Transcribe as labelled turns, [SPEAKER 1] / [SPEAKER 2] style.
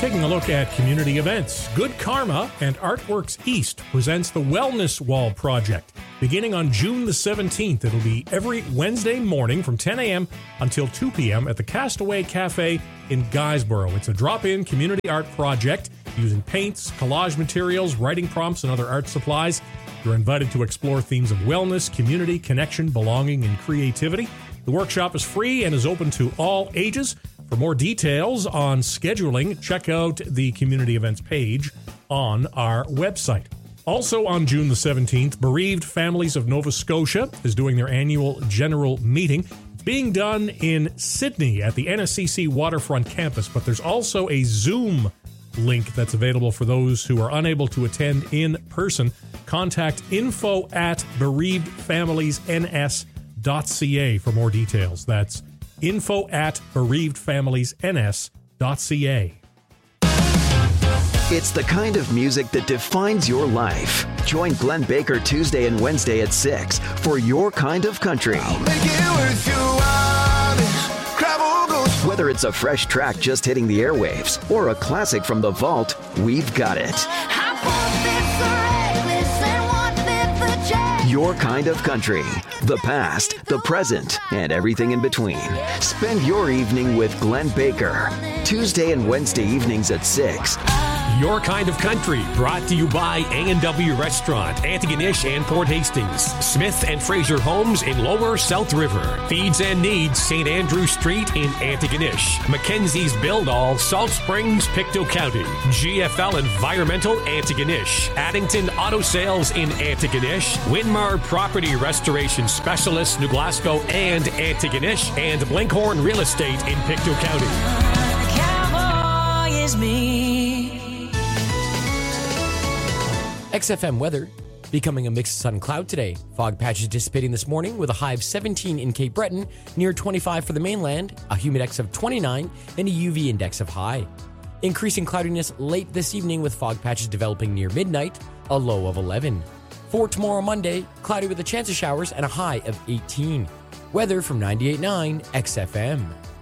[SPEAKER 1] taking a look at community events. Good Karma and Artworks East presents the Wellness Wall Project. Beginning on June the 17th, it'll be every Wednesday morning from 10 a.m. until 2 p.m. at the Castaway Cafe in Guysborough. It's a drop-in community art project using paints, collage materials, writing prompts, and other art supplies. You're invited to explore themes of wellness, community, connection, belonging, and creativity. The workshop is free and is open to all ages. For more details on scheduling, check out the community events page on our website. Also on June the 17th, Bereaved Families of Nova Scotia is doing their annual general meeting. It's being done in Sydney at the NSCC Waterfront campus, but there's also a Zoom link that's available for those who are unable to attend in person. Contact info@bereavedfamiliesns.ca for more details. That's info@bereavedfamiliesns.ca.
[SPEAKER 2] It's the kind of music that defines your life. Join Glenn Baker Tuesday and Wednesday at 6 for Your Kind of Country. Whether it's a fresh track just hitting the airwaves or a classic from the vault, we've got it. Your Kind of Country. The past, the present, and everything in between. Spend your evening with Glenn Baker. Tuesday and Wednesday evenings at 6.
[SPEAKER 3] Your Kind of Country, brought to you by A&W Restaurant, Antigonish and Port Hastings, Smith and Fraser Homes in Lower South River, Feeds and Needs, St. Andrew Street in Antigonish, Mackenzie's Build-All, Salt Springs, Pictou County, GFL Environmental, Antigonish, Addington Auto Sales in Antigonish, Winmar Property Restoration Specialists, New Glasgow and Antigonish, and Blinkhorn Real Estate in Pictou County.
[SPEAKER 4] Cowboy is me.
[SPEAKER 5] XFM weather becoming a mixed sun cloud today. Fog patches dissipating this morning with a high of 17 in Cape Breton, near 25 for the mainland, a humidex of 29, and a UV index of high. Increasing cloudiness late this evening with fog patches developing near midnight, a low of 11. For tomorrow Monday, cloudy with a chance of showers and a high of 18. Weather from 98.9 XFM.